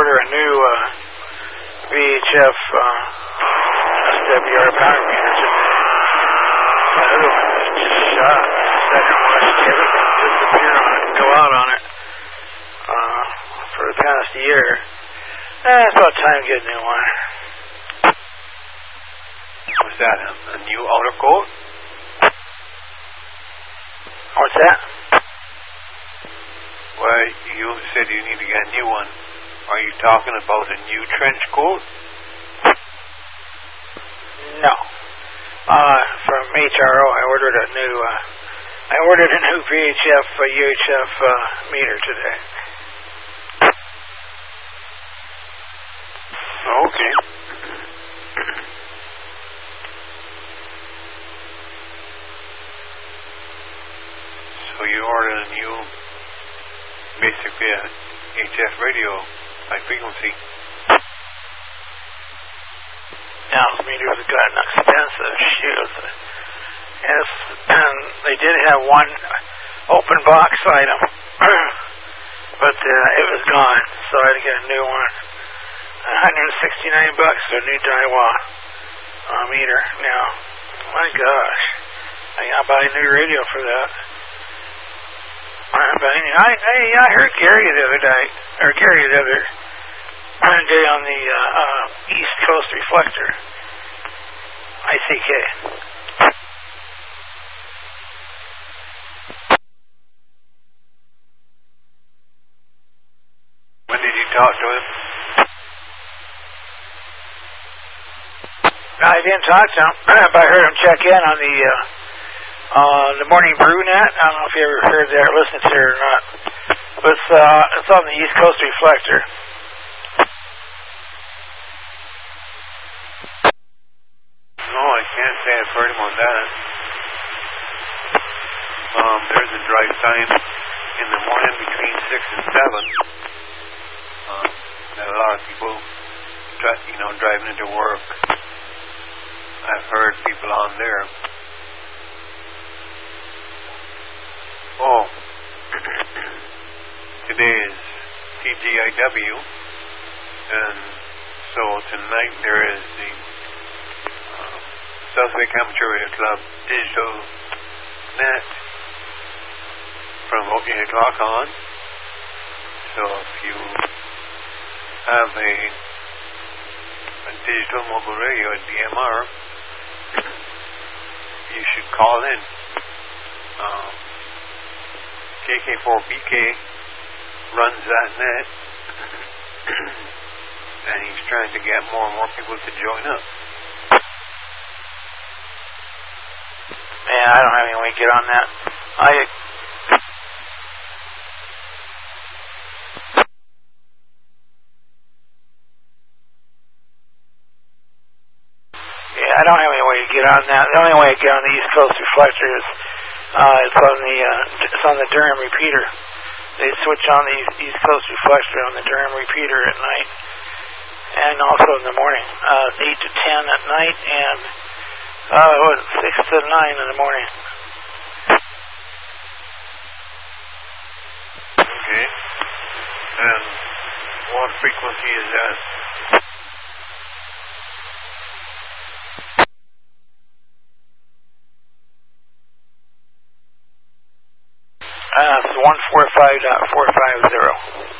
order a new VHF SWR power meter today. The other one was just shot. The second one, everything disappeared on it and go out on it for the past year. It's about time to get a new one. Was that a new outer coat? What's that? Well, you said you need to get a new one. Are you talking about a new trench coat? No. From HRO, I ordered a new VHF UHF meter today. Okay. So you ordered a new, basically a HF radio high frequency. Now, the meters have gotten expensive. Shoot. Yes, and they did have one open box item, but it was gone, so I had to get a new one. $169 for a new Daiwa meter. Now, my gosh, I gotta buy a new radio for that. But I heard Gary the other day on the East Coast Reflector, ICK. When did you talk to him? I didn't talk to him, but I heard him check in on the Morning Brew Net. I don't know if you ever heard that or listened to it or not. But it's on the East Coast Reflector. No, I can't say I've heard him on that. There's a drive time in the morning between 6 and 7. That a lot of people, driving into work. I've heard people on there. Oh, today is TGIW, and so tonight there is the Southwick Amateur Radio Club Digital Net from 8 o'clock on. So if you have a digital mobile radio at DMR, you should call in. KK4BK runs that net, and he's trying to get more and more people to join up. Man, I don't have any way to get on that. I don't have any way to get on that. The only way to get on the East Coast Reflector is it's on the Durham repeater. They switch on the East Coast Reflector on the Durham repeater at night, and also in the morning, 8 to 10 at night, and 6 to 9 in the morning. Okay. And what frequency is that? It's 145.450.